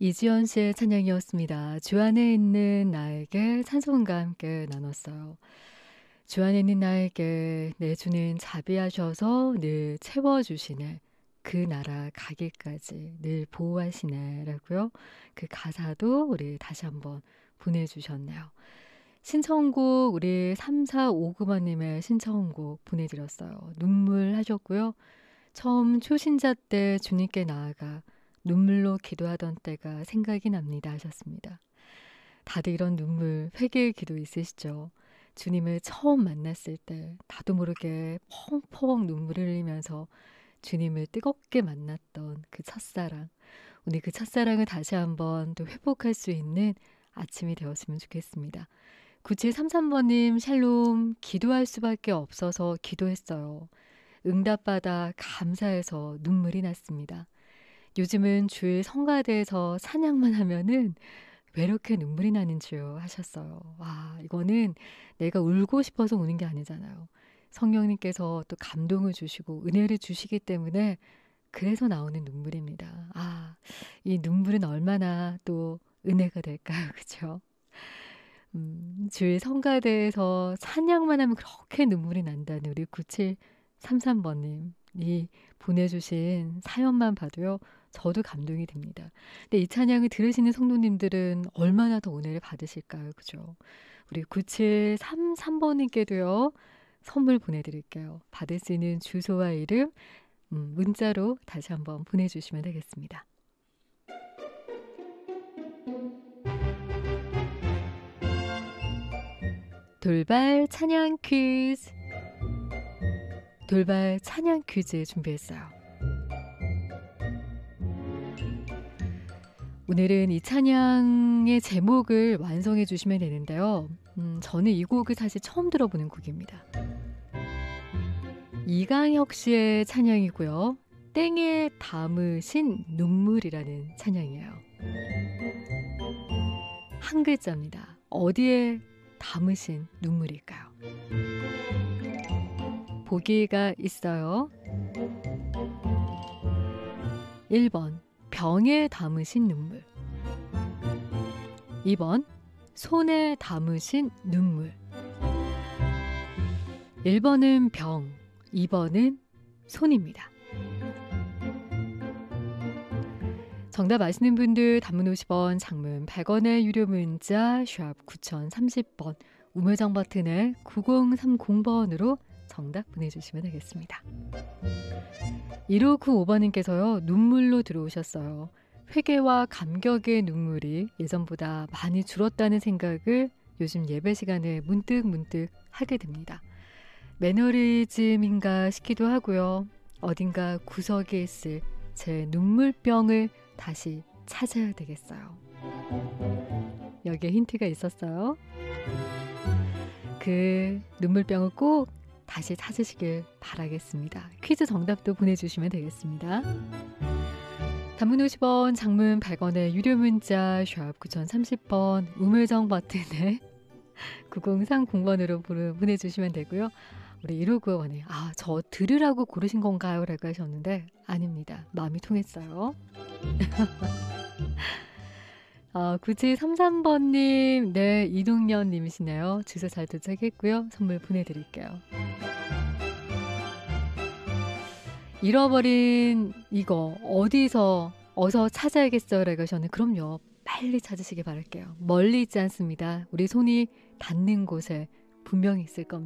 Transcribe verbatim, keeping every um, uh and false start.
이지연 씨의 찬양이었습니다. 주 안에 있는 나에게 찬송과 함께 나눴어요. 주 안에 있는 나에게 내 주는 자비하셔서 늘 채워주시네. 그 나라 가기까지 늘 보호하시네 라고요. 그 가사도 우리 다시 한번 보내주셨네요. 신청곡 우리 삼사오구 번님의 신청곡 보내드렸어요. 눈물 하셨고요. 처음 초신자 때 주님께 나아가 눈물로 기도하던 때가 생각이 납니다 하셨습니다. 다들 이런 눈물, 회개의 기도 있으시죠? 주님을 처음 만났을 때 나도 모르게 펑펑 눈물을 흘리면서 주님을 뜨겁게 만났던 그 첫사랑. 오늘 그 첫사랑을 다시 한번 또 회복할 수 있는 아침이 되었으면 좋겠습니다. 구칠삼삼 번님 샬롬, 기도할 수밖에 없어서 기도했어요. 응답받아 감사해서 눈물이 났습니다. 요즘은 주일 성가대에서 찬양만 하면은 왜 이렇게 눈물이 나는 줄 하셨어요. 와, 이거는 내가 울고 싶어서 우는 게 아니잖아요. 성령님께서 또 감동을 주시고 은혜를 주시기 때문에 그래서 나오는 눈물입니다. 아, 이 눈물은 얼마나 또 은혜가 될까요? 그렇죠? 음, 주일 성가대에서 찬양만 하면 그렇게 눈물이 난다는 우리 구칠삼삼 번님 이 보내주신 사연만 봐도요. 저도 감동이 됩니다. 근데 이 찬양을 들으시는 성도님들은 얼마나 더 은혜를 받으실까요? 그죠? 우리 구칠삼삼 번님께도요. 선물 보내드릴게요. 받을 수 있는 주소와 이름 음, 문자로 다시 한번 보내주시면 되겠습니다. 돌발 찬양 퀴즈. 돌발 찬양 퀴즈 준비했어요. 오늘은 이 찬양의 제목을 완성해 주시면 되는데요. 음, 저는 이 곡을 사실 처음 들어보는 곡입니다. 이강혁 씨의 찬양이고요. 땡에 담으신 눈물이라는 찬양이에요. 한 글자입니다. 어디에 담으신 눈물일까요? 보기가 있어요. 일 번 병에 담으신 눈물, 이 번 손에 담으신 눈물. 일 번은 병, 이 번은 손입니다. 정답 아시는 분들 단문 오십 원, 장문 백 원의 유료 문자 샵 구공삼공 번 우물정 버튼에 구공삼공 번으로 정답 보내주시면 되겠습니다. 일오구오 번님께서요. 눈물로 들어오셨어요. 회개와 감격의 눈물이 예전보다 많이 줄었다는 생각을 요즘 예배 시간에 문득 문득 하게 됩니다. 매너리즘인가 싶기도 하고요. 어딘가 구석에 있을 제 눈물병을 다시 찾아야 되겠어요. 여기에 힌트가 있었어요. 그 눈물병을 꼭 다시 찾으시길 바라겠습니다. 퀴즈 정답도 보내주시면 되겠습니다. 단문 오십 원, 장문 백 원의 유료 문자 샵 구공삼공 번 우물정 버튼에 구공삼공 번으로 보내주시면 되고요. 우리 일오구오 번이 아, 저 들으라고 고르신 건가요? 라고 하셨는데 아닙니다. 마음이 통했어요. 어, 구칠삼삼 번님, 네, 이동련님이시네요. 주소 잘 도착했고요. 선물 보내드릴게요. 잃어버린 이거 어디서 어서 찾아야겠어요? 라고 하셨는데 그럼요. 빨리 찾으시기 바랄게요. 멀리 있지 않습니다. 우리 손이 닿는 곳에 분명히 있을 겁니다.